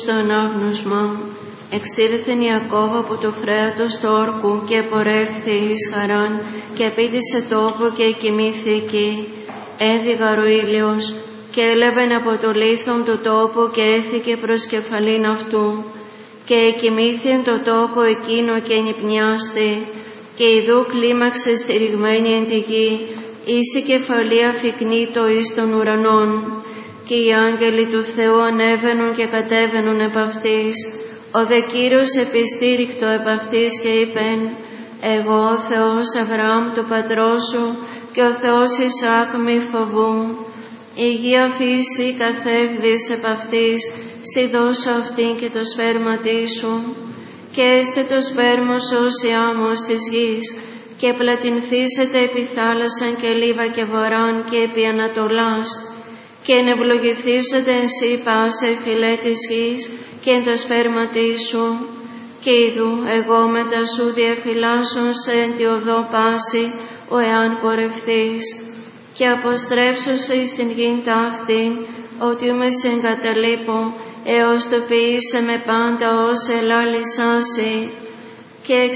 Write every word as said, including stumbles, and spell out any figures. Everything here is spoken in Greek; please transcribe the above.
στο ανάγνωσμα. Εξήλθεν Ιακώβ από το φρέατος του όρκου και πορεύθη εις Χαράν και απήντησε τόπο και εκοιμήθη εκεί. Έδιγαρ ο ήλιος και έλαβεν από το λίθον του τόπο και έθηκε προς κεφαλήν αυτού. Και εκοιμήθη το τόπο εκείνο και νυπνιάστη και ιδού κλίμαξε στηριγμένη εν τη γη, εις η κεφαλή αφικνήτω εις των ουρανών. Και οι άγγελοι του Θεού ανέβαινουν και κατέβαινουν επ' αυτής. Ο δε Κύριος επιστήρικτο επ' αυτής και είπεν, εγώ ο Θεός Αβραάμ του πατρός σου και ο Θεός Ισαάκ μη φοβού. Η γη αφήσει καθεύδεις επ' αυτής, σοι δώσω αυτήν και το σπέρματί σου. Και έστε το σπέρμος ως η άμμος της γης, και πλατινθήσετε επί θάλασσαν και λίβα και βορράν και επί ανατολάς. Και ενευλογηθήσετε εν σύ πάσα η φυλέ της γης και εν το σπέρματί σου. Και είδου εγώ μετά σου διαφυλάσσον σε εν τη οδό πάση, ο εάν πορευθείς. Και αποστρέψωσε εις την γην ταύτην, ότι με σε εγκαταλείπω, έως το ποιήσε με πάντα ως ελάλησάσι. Και εξ